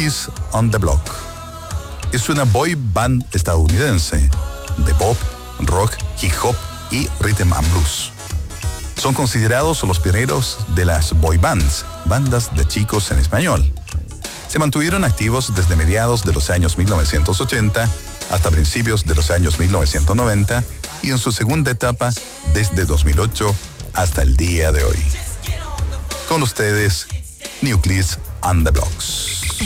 Kids on the Block. Es una boy band estadounidense de pop, rock, hip hop y rhythm and blues. Son considerados los pioneros de las boy bands, bandas de chicos en español. Se mantuvieron activos desde mediados de los años 1980 hasta principios de los años 1990 y en su segunda etapa desde 2008 hasta el día de hoy. Con ustedes, New Kids on the Blocks.